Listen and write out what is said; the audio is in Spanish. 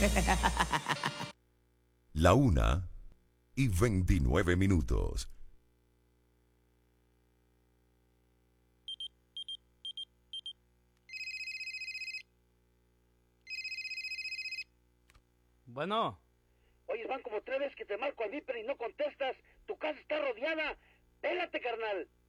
La 1:29. Bueno. Oye, van como 3 veces que te marco al Viper y no contestas. Tu casa está rodeada. Pélate, carnal.